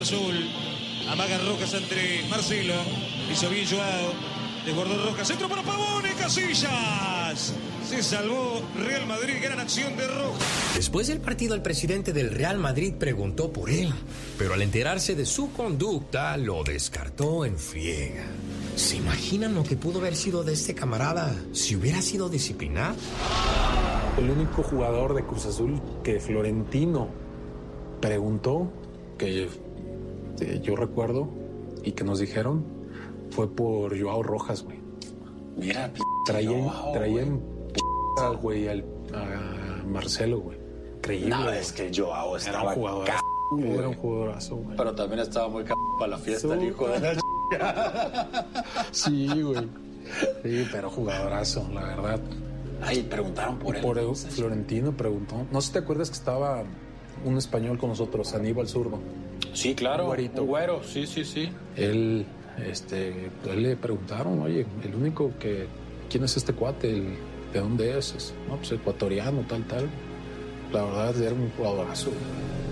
Azul, amaga Rojas entre Marcelo, hizo bien Joao, desbordó Rojas, centro para Pavone, Casillas. Se salvó Real Madrid, gran acción de Rojas. Después del partido, el presidente del Real Madrid preguntó por él, pero al enterarse de su conducta, lo descartó en friega. ¿Se imaginan lo que pudo haber sido de este camarada si hubiera sido disciplinado? El único jugador de Cruz Azul que Florentino preguntó, que yo recuerdo y que nos dijeron, fue por Joao Rojas, güey. Mira, traían güey, a Marcelo, güey. Creíble. No, es que Joao estaba era un jugadorazo, güey. Pero también estaba muy para la fiesta, el hijo de la Sí, güey. Sí, pero jugadorazo, la verdad. Ahí preguntaron por él. Florentino preguntó. No sé si te acuerdas que estaba un español con nosotros, Aníbal Zurdo. Sí, claro. Un güero, sí. Él le preguntaron, oye, el único que... ¿Quién es este cuate? ¿De dónde es? No, pues ecuatoriano, tal. La verdad, era un jugadorazo.